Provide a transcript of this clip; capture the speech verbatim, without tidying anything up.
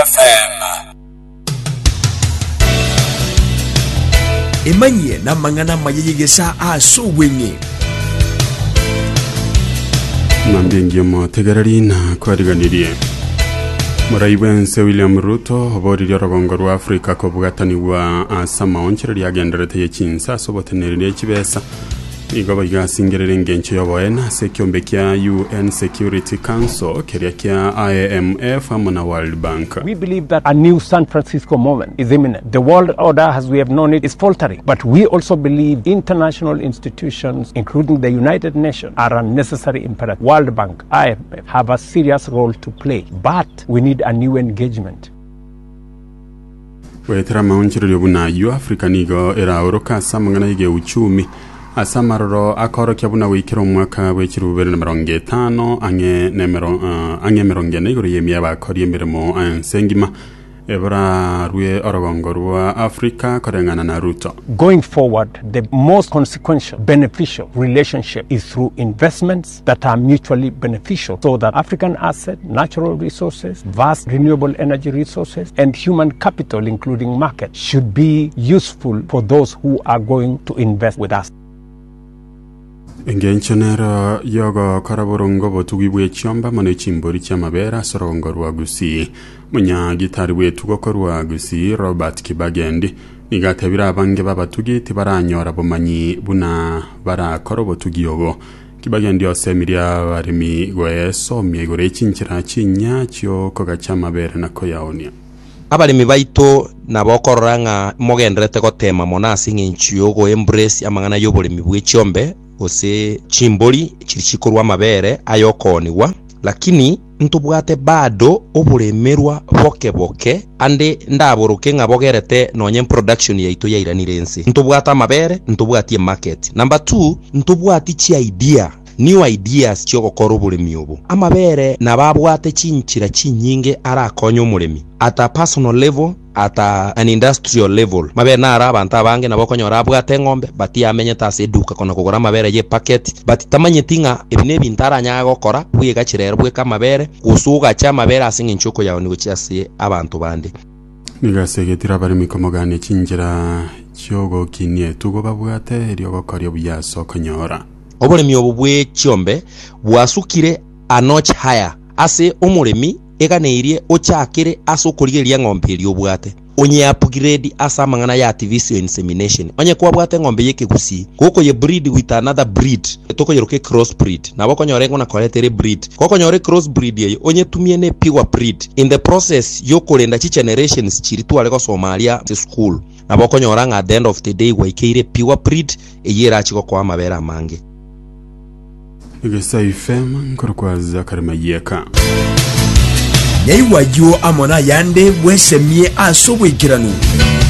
F M. Emanye na mangana mayigesa aso wenye. Nambengi mo tegarari na kwariganirie. Muraibense William Ruto obori ryorongo rwa Afrika ko bugatani wa asama onchiri yagenderete yechinsa sobotenerire kibesa. Igoba igasingerere ngencho yoboena sekyombe kya U N Security Council keria kya I M F amona World Bank. We believe that a new San Francisco moment is imminent. The world order as we have known it is faltering. But we also believe international institutions, including the United Nations, are a necessary imperative. World Bank, I M F, have a serious role to play. But we need a new engagement. Wetera maunchiri yobuna yu Afrika nigo era oroka samangana yige uchumi. Asamaroro akoro kyabuna wikiro mwaka wekirubere na mirongo itano ange nemero uh, ange mirongo ine igoro yemye abakori emirimo ansengima ebora ruye orogongo rwa Afrika korengana na Ruto. Going forward, the most consequential beneficial relationship is through investments that are mutually beneficial, so that African assets, natural resources, vast renewable energy resources, and human capital, including markets, should be useful for those who are going to invest with us. Engenchonero yogo karaborongo botugibwe chomba mane chimbori chamabera sorongo rwa Gusii munya gitari wetu gokorwa Gusii Robert Kibagendi nigatebira abange babatugi tibaranyora bomanyi buna bara korobo tugiyogo Kibagendi osemiria barimi gweso miegore chinchira chinya cyo koga chamabera nako yaonia abalimi baito nabokoranga mogendrete gotema monasi nginchiyo go embrace amangana yobolimi bwechombe ose chimbori chirichikorwa mabere ayokoniwa lakini ntubwate bado oburemerwa boke boke ande ndaburuke ngabogerete nonye production yaito yairanirense ntubwata mabere ntubwatie market. Number two, ntubwati chi idea new ideas cyo gukora uburimi ubu amabere nababwate chinchira chinyinge arakonyo umurimi at a personal level, at a, an industrial level. Mabere nara abantu abange nabokonyora abwate ngombe bati amenye tase duka kona kugura mabere ye packet but tamanye tinga ebine bintaranya gukora bwiga kirero bwe kamabere gusuga cha mabere asinga inchuko yawo ni gucyase abantu bande nigasegetira bari mikomogane chinjira cyogo kinie tugo babwate iryo gukora buyaso konyora oburemi obubwe cyombe bwasukire a notch higher ase umuremi eganeirie ochakire asukurigeria ngombe iri obwate onye upgrade asa mangana ya artificial insemination onye kwa bwate ngombe yeke gusi koko ye breed with another breed toko yeroke cross breed nabo konyorengo na koletere breed koko nyore cross breed ye onye tumie ne pigwa breed in the process yokolenda chi generations chiri twaleko Somalia school nabo konyoranga at the end of the day waikeire pigwa breed eyera chiko kwa mabera mange igesa ifema nkorokwaza karimayeka Yaiwa yo amona yande wesemie aso wikiranu.